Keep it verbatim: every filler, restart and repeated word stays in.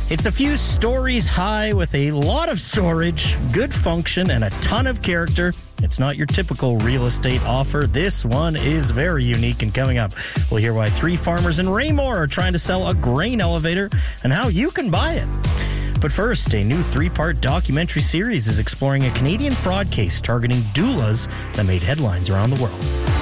It's a few stories high with a lot of storage, good function, and a ton of character. It's not your typical real estate offer. This one is very unique, and coming up, we'll hear why three farmers in Raymore are trying to sell a grain elevator and how you can buy it. But first, a new three-part documentary series is exploring a Canadian fraud case targeting doulas that made headlines around the world.